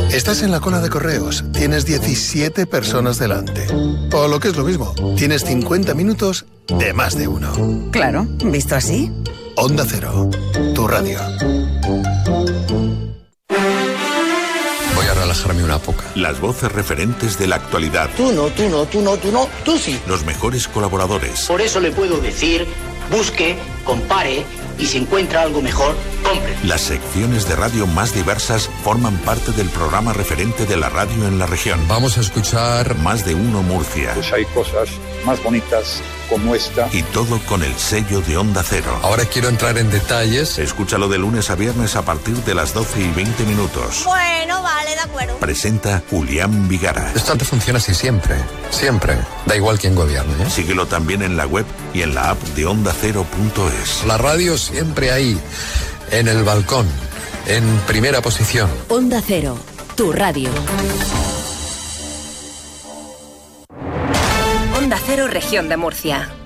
Estás en la cola de correos, tienes 17 personas delante. O lo que es lo mismo, tienes 50 minutos de más de uno. Claro, visto así. Onda Cero, tu radio. Voy a relajarme una poca. Las voces referentes de la actualidad. Tú no, tú sí. Los mejores colaboradores. Por eso le puedo decir, busque, compare y si encuentra algo mejor, compre. Las secciones de radio más diversas forman parte del programa referente de la radio en la región. Vamos a escuchar Más de Uno Murcia. Pues hay cosas más bonitas como esta. Y todo con el sello de Onda Cero. Ahora quiero entrar en detalles. Escúchalo de lunes a viernes a partir de las 12:20. Bueno, vale, de acuerdo. Presenta Julián Vigara. Esto antes funciona así siempre. Siempre. Da igual quién gobierne, ¿eh? Síguelo también en la web y en la app de OndaCero.es. La radio siempre ahí, en el balcón, en primera posición. Onda Cero, tu radio. Onda Cero, Región de Murcia.